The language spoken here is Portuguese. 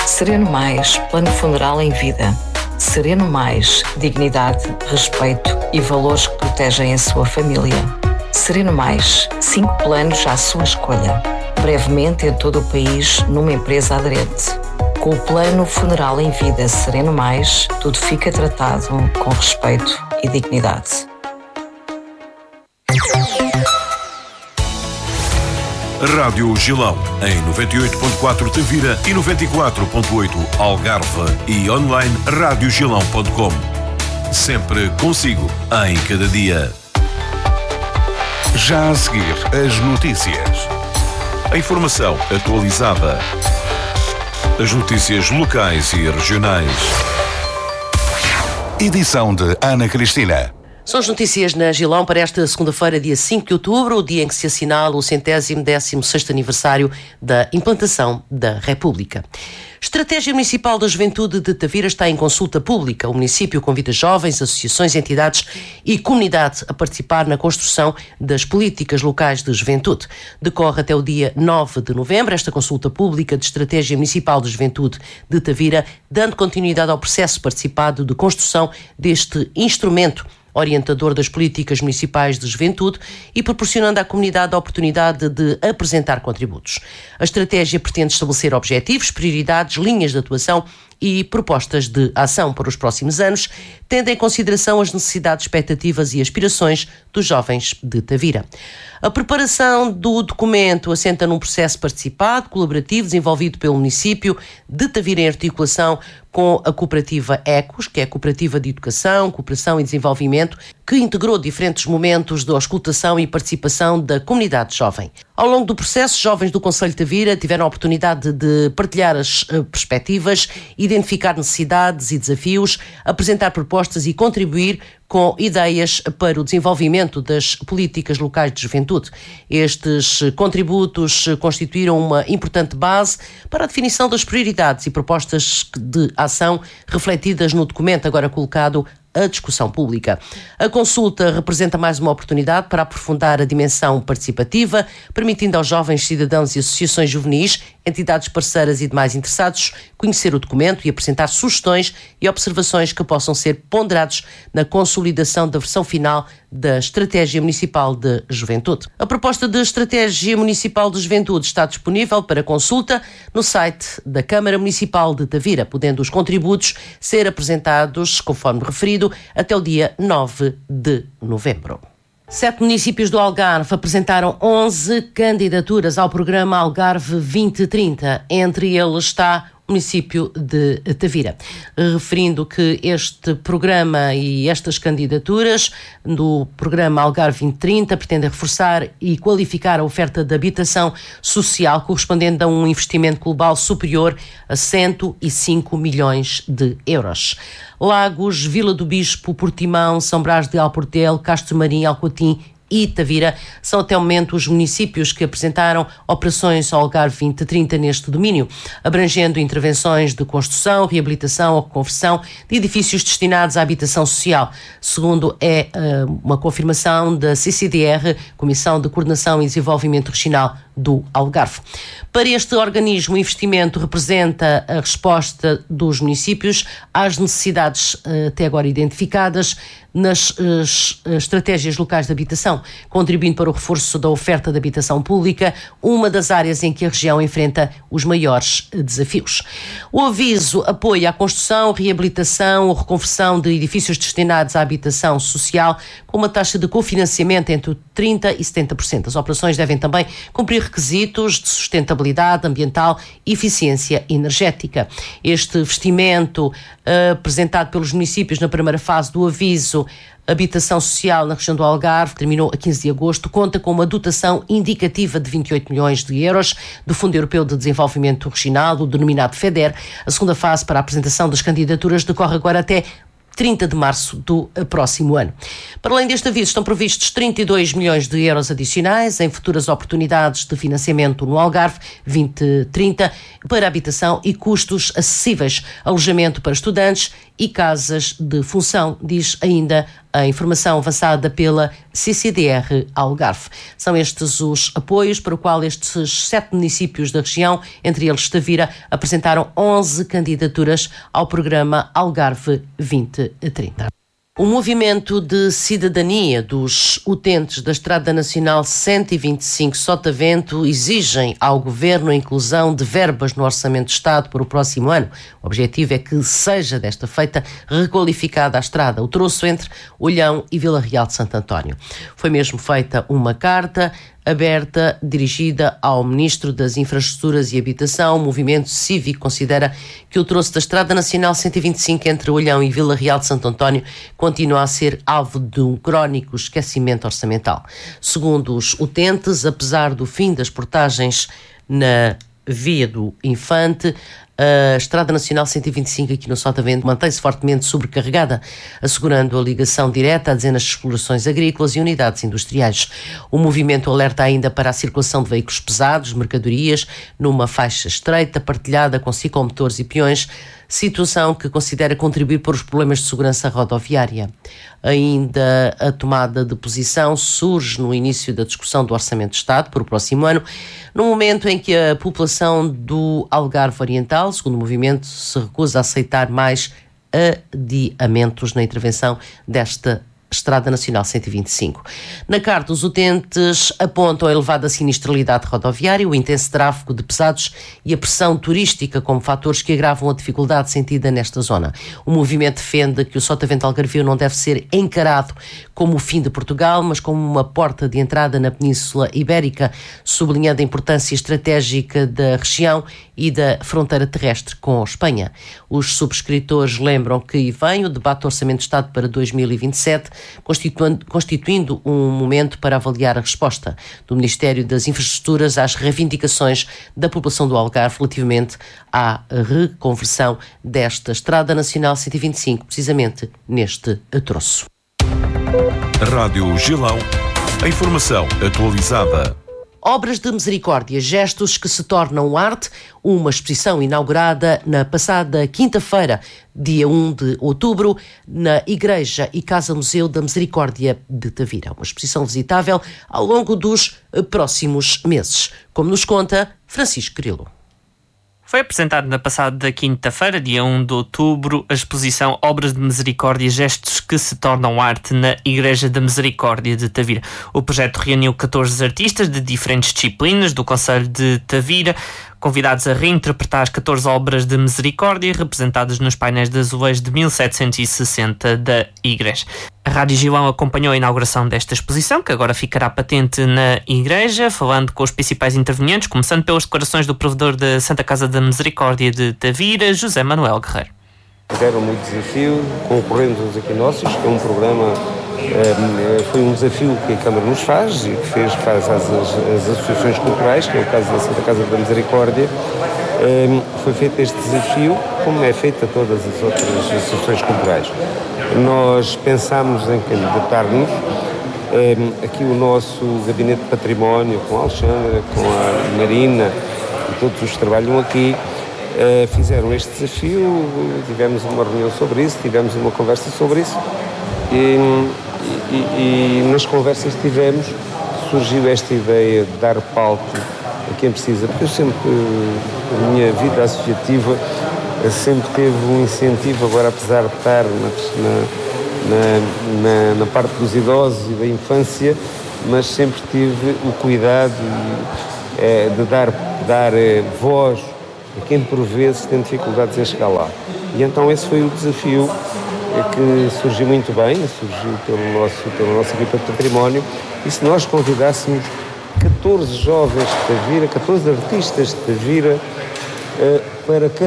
Sereno Mais, plano funeral em vida. Sereno Mais, dignidade, respeito e valores que protegem a sua família. Sereno Mais, 5 planos à sua escolha. Brevemente em todo o país, numa empresa aderente. Com o plano funeral em vida Sereno Mais, tudo fica tratado com respeito e dignidade. Rádio Gilão, em 98.4 Tavira e 94.8 Algarve e online radiogilão.com. Sempre consigo, em cada dia. Já a seguir, as notícias. A informação atualizada. As notícias locais e regionais. Edição de Ana Cristina. São as notícias na Gilão para esta segunda-feira, dia 5 de outubro, o dia em que se assinala o 116º aniversário da implantação da República. Estratégia Municipal da Juventude de Tavira está em consulta pública. O município convida jovens, associações, entidades e comunidade a participar na construção das políticas locais de juventude. Decorre até o dia 9 de novembro esta consulta pública de Estratégia Municipal da Juventude de Tavira, dando continuidade ao processo participado de construção deste instrumento orientador das políticas municipais de juventude e proporcionando à comunidade a oportunidade de apresentar contributos. A estratégia pretende estabelecer objetivos, prioridades, linhas de atuação e propostas de ação para os próximos anos, tendo em consideração as necessidades, expectativas e aspirações dos jovens de Tavira. A preparação do documento assenta num processo participado, colaborativo, desenvolvido pelo município de Tavira em articulação com a cooperativa ECOS, que é a Cooperativa de Educação, Cooperação e Desenvolvimento, que integrou diferentes momentos de auscultação e participação da comunidade jovem. Ao longo do processo, jovens do Concelho de Tavira tiveram a oportunidade de partilhar as perspectivas, identificar necessidades e desafios, apresentar propostas e contribuir com ideias para o desenvolvimento das políticas locais de juventude. Estes contributos constituíram uma importante base para a definição das prioridades e propostas de ação refletidas no documento agora colocado à discussão pública. A consulta representa mais uma oportunidade para aprofundar a dimensão participativa, permitindo aos jovens, cidadãos e associações juvenis, entidades parceiras e demais interessados conhecer o documento e apresentar sugestões e observações que possam ser ponderados na consolidação da versão final da Estratégia Municipal de Juventude. A proposta de Estratégia Municipal de Juventude está disponível para consulta no site da Câmara Municipal de Tavira, podendo os contributos ser apresentados, conforme referido, até o dia 9 de novembro. 7 municípios do Algarve apresentaram 11 candidaturas ao programa Algarve 2030. Entre eles está o município de Tavira, referindo que este programa e estas candidaturas do programa Algarve 2030 pretendem reforçar e qualificar a oferta de habitação social, correspondendo a um investimento global superior a 105 milhões de euros. Lagos, Vila do Bispo, Portimão, São Brás de Alportel, Castro Marim, Alcoatim e Tavira são até o momento os municípios que apresentaram operações ao Algarve 2030 neste domínio, abrangendo intervenções de construção, reabilitação ou conversão de edifícios destinados à habitação social, segundo é uma confirmação da CCDR, Comissão de Coordenação e Desenvolvimento Regional do Algarve. Para este organismo, o investimento representa a resposta dos municípios às necessidades até agora identificadas nas estratégias locais de habitação, contribuindo para o reforço da oferta de habitação pública, uma das áreas em que a região enfrenta os maiores desafios. O aviso apoia a construção, reabilitação ou reconversão de edifícios destinados à habitação social, com uma taxa de cofinanciamento entre 30% e 70%. As operações devem também cumprir requisitos de sustentabilidade ambiental e eficiência energética. Este investimento, apresentado pelos municípios na primeira fase do aviso Habitação Social na região do Algarve, terminou a 15 de agosto, conta com uma dotação indicativa de 28 milhões de euros do Fundo Europeu de Desenvolvimento Regional, o denominado FEDER. A segunda fase para a apresentação das candidaturas decorre agora até 30 de março do próximo ano. Para além deste aviso, estão previstos 32 milhões de euros adicionais em futuras oportunidades de financiamento no Algarve 2030 para habitação e custos acessíveis, alojamento para estudantes e casas de função, diz ainda a informação avançada pela CCDR Algarve. São estes os apoios para o qual estes 7 municípios da região, entre eles Tavira, apresentaram 11 candidaturas ao programa Algarve 2030. O movimento de cidadania dos utentes da Estrada Nacional 125 Sotavento exigem ao Governo a inclusão de verbas no Orçamento de Estado para o próximo ano. O objetivo é que seja desta feita requalificada a estrada, o troço entre Olhão e Vila Real de Santo António. Foi mesmo feita uma carta aberta dirigida ao Ministro das Infraestruturas e Habitação. O movimento cívico considera que o troço da Estrada Nacional 125 entre Olhão e Vila Real de Santo António continua a ser alvo de um crónico esquecimento orçamental. Segundo os utentes, apesar do fim das portagens na Via do Infante, a Estrada Nacional 125 aqui no Sotavento mantém-se fortemente sobrecarregada, assegurando a ligação direta a dezenas de explorações agrícolas e unidades industriais. O movimento alerta ainda para a circulação de veículos pesados, mercadorias, numa faixa estreita partilhada com ciclomotores e peões, situação que considera contribuir para os problemas de segurança rodoviária. Ainda a tomada de posição surge no início da discussão do Orçamento de Estado para o próximo ano, no momento em que a população do Algarve Oriental, segundo o movimento, se recusa a aceitar mais adiamentos na intervenção desta Estrada Nacional 125. Na carta, os utentes apontam a elevada sinistralidade rodoviária, o intenso tráfego de pesados e a pressão turística como fatores que agravam a dificuldade sentida nesta zona. O movimento defende que o Sotavento Algarvio não deve ser encarado como o fim de Portugal, mas como uma porta de entrada na Península Ibérica, sublinhando a importância estratégica da região e da fronteira terrestre com a Espanha. Os subscritores lembram que vem o debate do Orçamento de Estado para 2027, constituindo um momento para avaliar a resposta do Ministério das Infraestruturas às reivindicações da população do Algarve relativamente à reconversão desta Estrada Nacional 125, precisamente neste troço. Rádio Gilão, a informação atualizada. Obras de misericórdia, gestos que se tornam arte, uma exposição inaugurada na passada quinta-feira, dia 1 de outubro, na Igreja e Casa Museu da Misericórdia de Tavira. Uma exposição visitável ao longo dos próximos meses, como nos conta Francisco Grilo. Foi apresentada na passada quinta-feira, dia 1 de outubro, a exposição Obras de Misericórdia e Gestos que se tornam arte na Igreja da Misericórdia de Tavira. O projeto reuniu 14 artistas de diferentes disciplinas do concelho de Tavira, convidados a reinterpretar as 14 obras de misericórdia representadas nos painéis de azulejo de 1760 da Igreja. A Rádio Gilão acompanhou a inauguração desta exposição, que agora ficará patente na Igreja, falando com os principais intervenientes, começando pelas declarações do provedor da Santa Casa da Misericórdia de Tavira, José Manuel Guerreiro. Era muito desafio, concorrendo aos Equinócios, que é um programa, foi um desafio que a Câmara nos faz e que faz às associações culturais, que é o caso da Santa Casa da Misericórdia. Foi feito este desafio, como é feito a todas as outras associações culturais. Nós pensámos em candidatar-nos, aqui o nosso Gabinete de Património, com a Alexandra, com a Marina e todos os que trabalham aqui, fizeram este desafio, tivemos uma reunião sobre isso, tivemos uma conversa sobre isso e nas conversas que tivemos surgiu esta ideia de dar palco a quem precisa, porque eu sempre, a minha vida associativa sempre teve um incentivo, agora apesar de estar na parte dos idosos e da infância, mas sempre tive o cuidado de dar voz a quem por vezes tem dificuldades em chegar lá. E então esse foi o desafio que surgiu muito bem, surgiu pela nossa equipa de património, e se nós convidássemos 14 jovens de Tavira, 14 artistas de Tavira, para